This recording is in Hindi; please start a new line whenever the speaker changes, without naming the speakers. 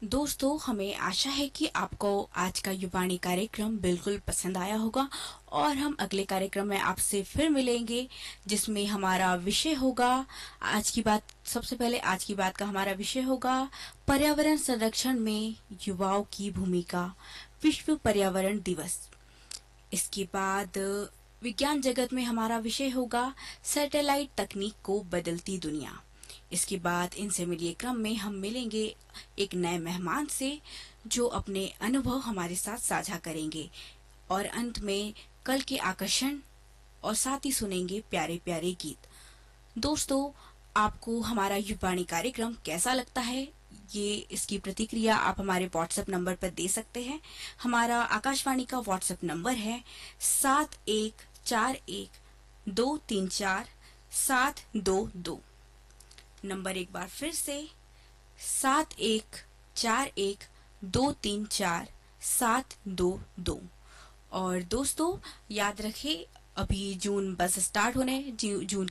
दोस्तों, हमें आशा है कि आपको आज का युवाणी कार्यक्रम बिल्कुल पसंद आया होगा और हम अगले कार्यक्रम में आपसे फिर मिलेंगे, जिसमें हमारा विषय होगा सबसे पहले आज की बात का हमारा विषय होगा पर्यावरण संरक्षण में युवाओं की भूमिका, विश्व पर्यावरण दिवस। इसके बाद विज्ञान जगत में हमारा विषय होगा सैटेलाइट तकनीक को बदलती दुनिया। इसके बाद इनसे मिलिए क्रम में हम मिलेंगे एक नए मेहमान से, जो अपने अनुभव हमारे साथ साझा करेंगे, और अंत में कल के आकर्षण और साथ ही सुनेंगे प्यारे प्यारे गीत। दोस्तों, आपको हमारा युवाणी कार्यक्रम कैसा लगता है, ये इसकी प्रतिक्रिया आप हमारे व्हाट्सएप नंबर पर दे सकते हैं। हमारा आकाशवाणी का व्हाट्सएप नंबर है 7141234722। नंबर एक बार फिर से 7141234722। और दोस्तों, याद रखें, अभी जून बस स्टार्ट होने जून